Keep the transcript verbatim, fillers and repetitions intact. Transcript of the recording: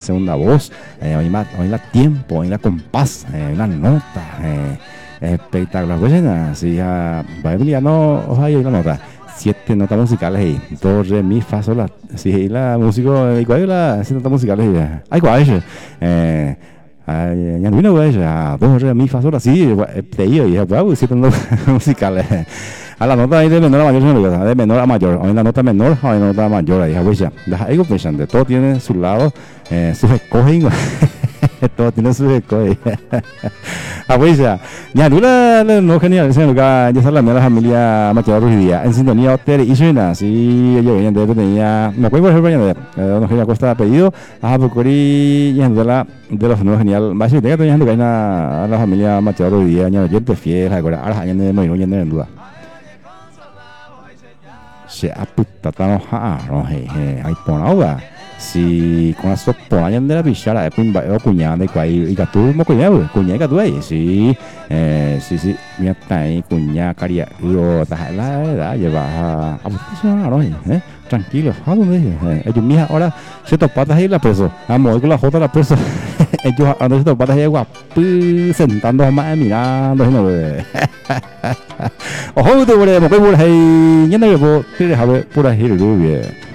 segunda voz, eh, hoy más, hoy la tiempo, hoy la compás, eh, la nota, eh, espectacular. Pues nada, si ya va Emiliano, ojalá la nota. Siete notas musicales ahí, do, re, mi, fa, sol, la, si la músico, igual la siete notas musicales ahí, ay, cuál, eh, ya no vino güey, ya do, re, mi, fa, sol, así, te digo, y ya, pues, siete notas musicales. A la nota ahí de menor a mayor, de menor a mayor, hoy la nota menor, hoy la nota mayor, ahí, pues ya, algo pensando, todo tiene su lado, eh, sus escogen, todo tiene sus escogen. Ah, pues ya, ya, dura, no genial, ese lugar, ya sale la familia Machado Ruiz Díaz, en sintonía hotel y suena, sí, yo venía de tenía, me acuerdo por ejemplo, de Don Eugenio Acosta pedido, a Procuri, y en de la, de los nuevos genial, más si tenga todavía en a la familia Machado Ruiz Díaz, ya, yo te fiel, ahora, ahora, ya no me voy a en duda. Se aputata ha no he he ai ponauga si con la sopponia della pisciara e poi va cugnata qua i gatu mo cugnata cugnata tu ai si eh si si mi tai cugna caria io ta la da lleva a a no eh tranquilo a dónde eh ellos mija ahora se topatas ahí la preso amo con la jota la preso ellos ahora se topatas ahí guapo sentando más mirando no ojo te voy a mo que voy ahí ya no voy a ir a ver por ahí